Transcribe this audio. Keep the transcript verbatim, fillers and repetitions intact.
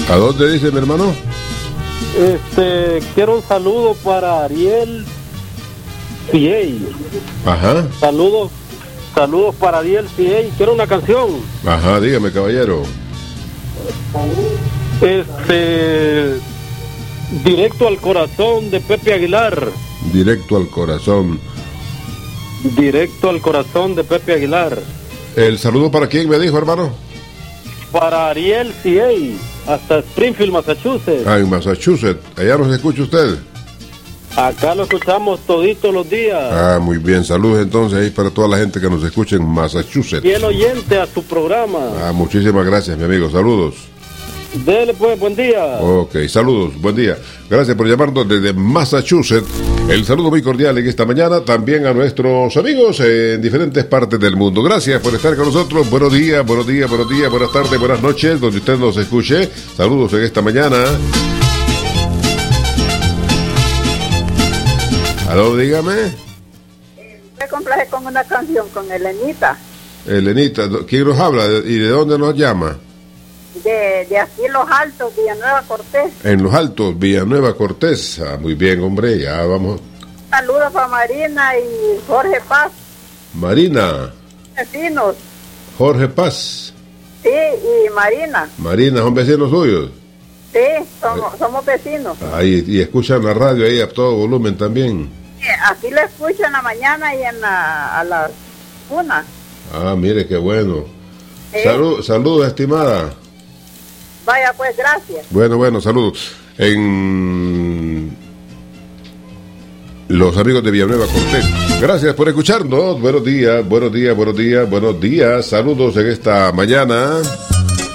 ¿A dónde dice mi hermano? Este, quiero un saludo para Ariel Fiey. Ajá. Saludos, saludos para Ariel Fiey. Quiero una canción. Ajá, dígame, caballero. Este, Directo al Corazón de Pepe Aguilar. Directo al Corazón. Directo al Corazón de Pepe Aguilar. ¿El saludo para quién me dijo, hermano? Para Ariel Fiey, hasta Springfield, Massachusetts. Ah, en Massachusetts. ¿Allá nos escucha usted? Acá lo escuchamos toditos los días. Ah, muy bien. Saludos entonces ahí para toda la gente que nos escucha en Massachusetts. Fiel oyente a su programa. Ah, muchísimas gracias, mi amigo. Saludos. Dele pues, buen día. Ok, saludos, buen día. Gracias por llamarnos desde Massachusetts. El saludo muy cordial en esta mañana también a nuestros amigos en diferentes partes del mundo. Gracias por estar con nosotros. Buenos días, buenos días, buenos días, buenas tardes, buenas noches, donde usted nos escuche. Saludos en esta mañana. Aló, dígame. Me complace con una canción con Elenita. Elenita, ¿quién nos habla y de dónde nos llama? De, de aquí Los Altos, Villanueva Cortés. En Los Altos, Villanueva Cortés. Ah, muy bien, hombre, ya vamos. Saludos para Marina y Jorge Paz. Marina. Vecinos. Jorge Paz. Sí, y Marina. Marina, ¿son vecinos suyos? Sí, somos, somos vecinos. Ahí, y escuchan la radio ahí a todo volumen también. Sí, aquí la escucho en la mañana y en la, a las una. Ah, mire, qué bueno. Sí. Salud, saludos, estimada. Vaya, pues, gracias. Bueno, bueno, saludos. En los amigos de Villanueva Cortés. Gracias por escucharnos. Buenos días, buenos días, buenos días, buenos días. Saludos en esta mañana.